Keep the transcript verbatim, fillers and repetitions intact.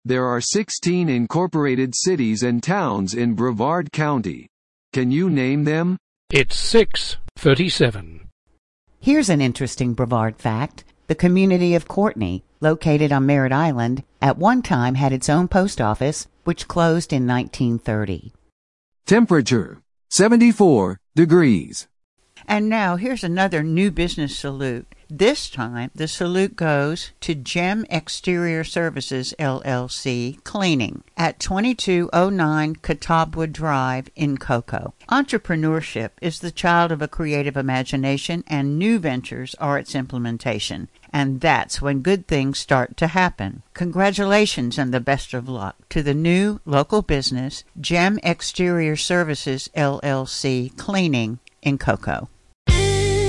There are sixteen incorporated cities and towns in Brevard County. Can you name them? It's six thirty-seven. Here's an interesting Brevard fact. The community of Courtney, located on Merritt Island, at one time had its own post office, which closed in nineteen thirty. Temperature, seventy-four degrees. And now here's another new business salute. This time, the salute goes to Gem Exterior Services, L L C, Cleaning at twenty-two oh nine Catawba Drive in Cocoa. Entrepreneurship is the child of a creative imagination, and new ventures are its implementation. And that's when good things start to happen. Congratulations and the best of luck to the new local business, Gem Exterior Services, L L C, Cleaning in Cocoa.